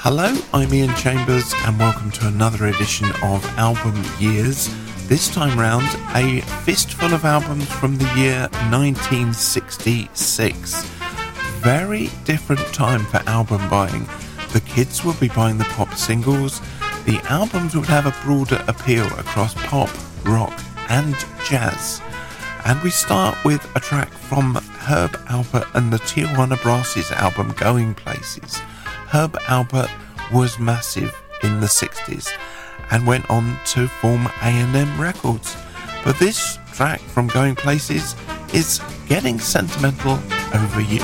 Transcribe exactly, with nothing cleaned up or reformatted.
Hello, I'm Ian Chambers and welcome to another edition of Album Years. This time round, a fistful of albums from the year nineteen sixty-six. Very different time for album buying. The kids would be buying the pop singles. The albums would have a broader appeal across pop, rock and jazz. And we start with a track from Herb Alpert and the Tijuana Brass's album Going Places. Herb Alpert was massive in the sixties and went on to form A and M Records. But this track from Going Places is Getting Sentimental Over You.